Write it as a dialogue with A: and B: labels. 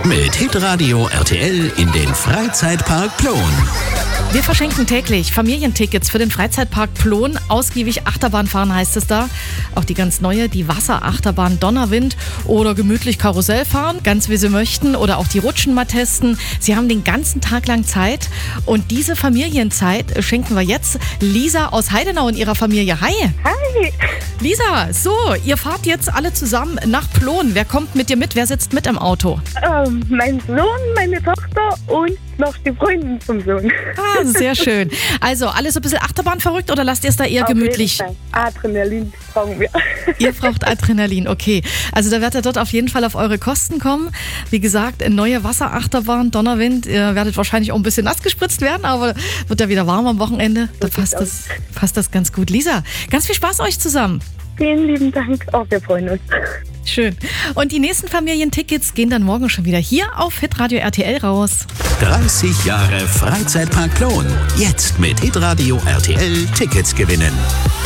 A: Mit Hitradio RTL in den Freizeitpark Plon.
B: Wir verschenken täglich Familientickets für den Freizeitpark Plon. Ausgiebig Achterbahn fahren heißt es da. Auch die ganz neue, die Wasserachterbahn Donnerwind oder gemütlich Karussell fahren, ganz wie Sie möchten. Oder auch die Rutschen mal testen. Sie haben den ganzen Tag lang Zeit. Und diese Familienzeit schenken wir jetzt Lisa aus Heidenau und ihrer Familie. Hi!
C: Hi!
B: Lisa, so, ihr fahrt jetzt alle zusammen nach Plon. Wer kommt mit dir mit? Wer sitzt mit im Auto?
C: Mein Sohn, meine Tochter und noch die Freundin vom Sohn.
B: Ah, sehr schön. Also, alle so ein bisschen Achterbahn verrückt oder lasst ihr es da eher gemütlich?
C: Adrenalin brauchen wir.
B: Ihr braucht Adrenalin, okay. Also da werdet ihr dort auf jeden Fall auf eure Kosten kommen. Wie gesagt, eine neue Wasserachterbahn, Donnerwind. Ihr werdet wahrscheinlich auch ein bisschen nass gespritzt werden, aber wird ja wieder warm am Wochenende. Da passt das ganz gut. Lisa, ganz viel Spaß euch zusammen.
C: Vielen lieben Dank. Oh, wir freuen uns.
B: Schön. Und die nächsten Familientickets gehen dann morgen schon wieder hier auf Hitradio RTL raus.
A: 30 Jahre Freizeitpark Plon. Jetzt mit Hitradio RTL Tickets gewinnen.